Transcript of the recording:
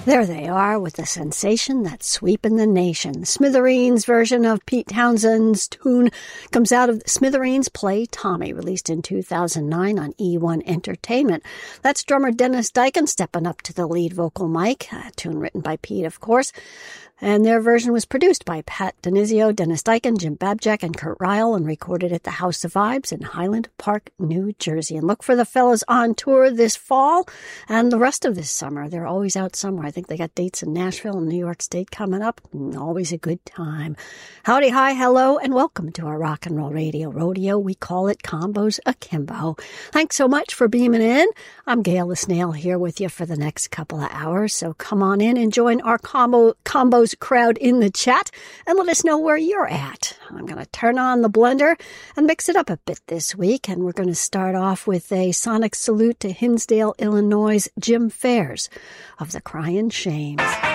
There they are with the sensation that's sweeping the nation. Smithereens' version of Pete Townshend's tune comes out of Smithereens' play Tommy, released in 2009 on E1 Entertainment. That's drummer Dennis Dyken stepping up to the lead vocal mic, a tune written by Pete, of course. And their version was produced by Pat Denizio, Dennis Dyken, Jim Babjack, and Kurt Ryle, and recorded at the House of Vibes in Highland Park, New Jersey. And look for the fellas on tour this fall and the rest of this summer. They're always out somewhere. I think they got dates in Nashville and New York State coming up. Always a good time. Howdy, hi, hello, and welcome to our rock and roll radio rodeo. We call it Combos Akimbo. Thanks so much for beaming in. I'm Gail the Snail here with you for the next couple of hours. So come on in and join our Combos crowd in the chat and let us know where you're at. I'm going to turn on the blender and mix it up a bit this week, and we're going to start off with a sonic salute to Hinsdale, Illinois' Jim Fairs of the Crying Shames.